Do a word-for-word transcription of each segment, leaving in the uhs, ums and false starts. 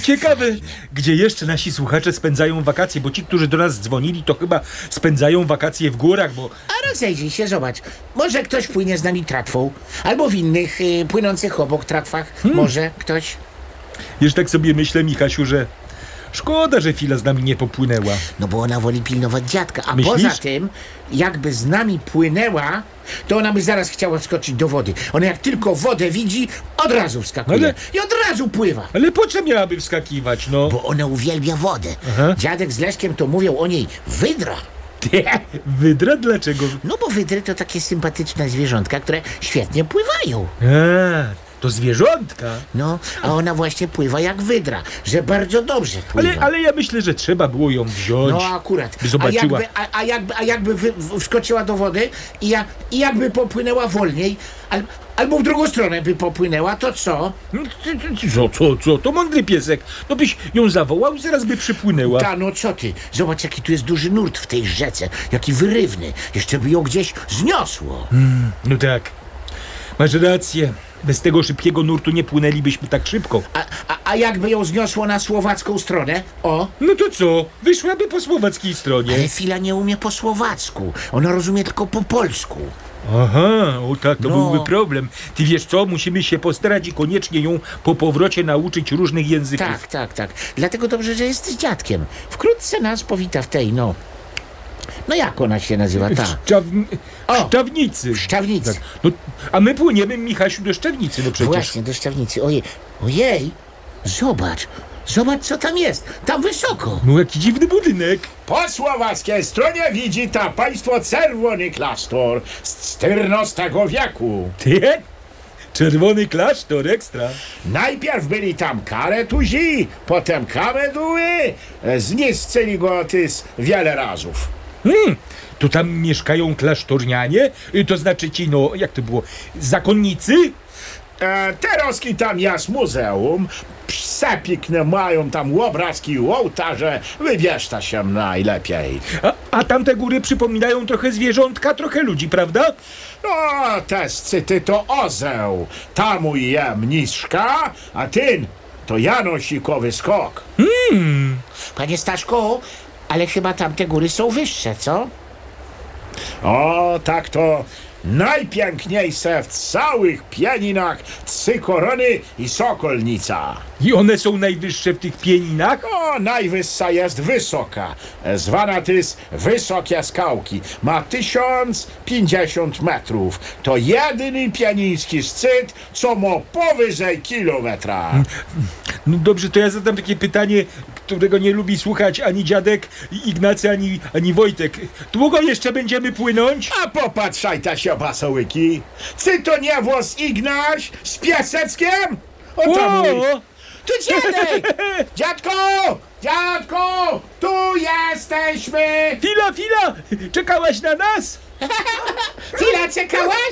Ciekawe, gdzie jeszcze nasi słuchacze spędzają wakacje, bo ci, którzy do nas dzwonili, to chyba spędzają wakacje w górach, bo... A rozejrzyj się, zobacz. Może ktoś płynie z nami tratwą, albo w innych y, płynących obok tratwach. Hmm. Może ktoś. Już tak sobie myślę, Michasiu, że szkoda, że Fila z nami nie popłynęła. No bo ona woli pilnować dziadka. A Myślisz? poza tym, jakby z nami płynęła, to ona by zaraz chciała wskoczyć do wody. Ona jak tylko wodę widzi, od razu wskakuje. Ale- I od razu pływa. Ale po co miałaby wskakiwać, no? Bo ona uwielbia wodę. Aha. Dziadek z Leszkiem to mówią o niej wydra. Wydra? Dlaczego? No bo wydry to takie sympatyczne zwierzątka, które świetnie pływają. A, to zwierzątka. No, a ona właśnie pływa jak wydra, że bardzo dobrze pływa. Ale, ale ja myślę, że trzeba było ją wziąć. No akurat. By zobaczyła. A jakby, a, a jakby, a jakby wy, w- wskoczyła do wody i, ja, i jakby popłynęła wolniej, al, albo w drugą stronę by popłynęła, to co? No, ty- ty- ty- Co, co, co? To mądry piesek. No byś ją zawołał, zaraz by przypłynęła. Ta, no co ty? Zobacz, jaki tu jest duży nurt w tej rzece. Jaki wyrywny. Jeszcze by ją gdzieś zniosło. No tak. Masz rację. Bez tego szybkiego nurtu nie płynęlibyśmy tak szybko. A, a, a jakby ją zniosło na słowacką stronę? O! No to co? Wyszłaby po słowackiej stronie. Ale Fila nie umie po słowacku. Ona rozumie tylko po polsku. Aha, o tak, to No. byłby problem. Ty wiesz co? Musimy się postarać i koniecznie ją po powrocie nauczyć różnych języków. Tak, tak, tak. Dlatego dobrze, że jest z dziadkiem. Wkrótce nas powita w tej, no... No jak ona się nazywa, ta? Szczaw... O! Szczawnicy. Szczawnicy. Tak. No, a my płyniemy, Michasiu, do Szczawnicy, no przecież. Właśnie, do Szczawnicy. Ojej, ojej, zobacz, zobacz co tam jest, tam wysoko. No jaki dziwny budynek. Po słowackiej stronie widzi ta państwo czerwony klasztor z czternastego wieku. Ty? Czerwony klasztor, ekstra. Najpierw byli tam karetuzi, potem kameduły, zniszczyli go tys wiele razów. Hmm, to tam mieszkają klasztornianie? Y, To znaczy ci, no, jak to było, zakonnicy? E, teraz tam jest muzeum, przepiękne mają tam obrazki, ołtarze, wybierzta się najlepiej. A, a tamte góry przypominają trochę zwierzątka, trochę ludzi, prawda? No, te szczyty to ozeł, tam je mniszka, a ten to janosikowy skok. Panie Staszku, ale chyba tamte góry są wyższe, co? O, tak to najpiękniejsze w całych pieninach trzy korony i sokolnica. I one są najwyższe w tych pieninach? O, najwyższa jest wysoka, zwana też Wysokie Skałki. Ma tysiąc pięćdziesiąt metrów. To jedyny pieniński szczyt, co ma powyżej kilometra. No dobrze, to ja zadam takie pytanie, którego nie lubi słuchać ani dziadek Ignacy, ani, ani Wojtek. Długo jeszcze będziemy płynąć? A popatrzaj ta się basołyki. Czy to nie włos Ignaś z Piaseckiem? O tam mój. Tu dziadek! Dziadku! Dziadku! Tu jesteśmy! Fila, Fila! Czekałaś na nas? Chwila, czekałaś?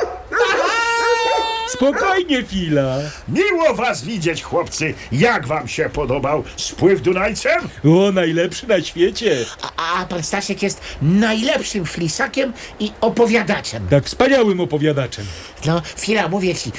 Spokojnie, Fila. Miło was widzieć, chłopcy. Jak wam się podobał spływ Dunajcem? O, najlepszy na świecie. A, a pan Stasiek jest najlepszym flisakiem i opowiadaczem. Tak wspaniałym opowiadaczem. No, chwila, mówię ci,